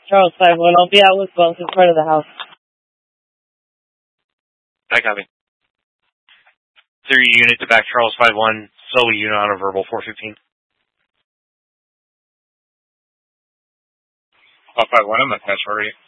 Charles 5-1. I'll be out with both in front of the house. I copy. 3 unit to back Charles 5-1. Solo unit on a verbal 415. 5-1, I'm at catch already.